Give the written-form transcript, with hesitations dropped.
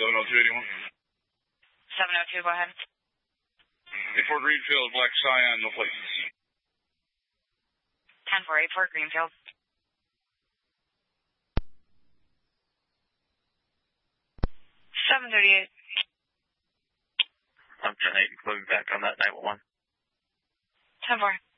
70281. 702, go ahead. 84 Greenfield, Black Cyan, no plates. 10-4, 84 Greenfield. 738. I'm 10-8, moving back on that 911. 10-4.